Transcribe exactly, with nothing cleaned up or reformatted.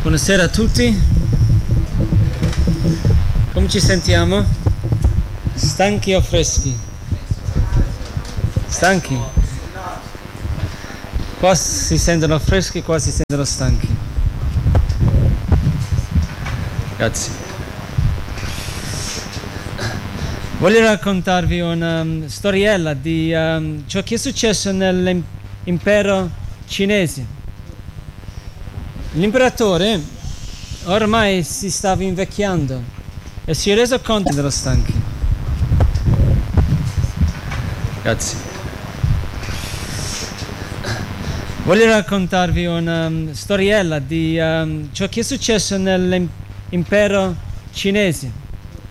Buonasera a tutti. Come ci sentiamo? Stanchi o freschi? Stanchi? Qua si sentono freschi, qua si sentono stanchi. Grazie. Voglio raccontarvi una um, storiella di um, ciò che è successo nell'impero cinese. L'imperatore ormai si stava invecchiando e si è reso conto dello stanchi. Grazie. Voglio raccontarvi una um, storiella di um, ciò che è successo nell'impero cinese.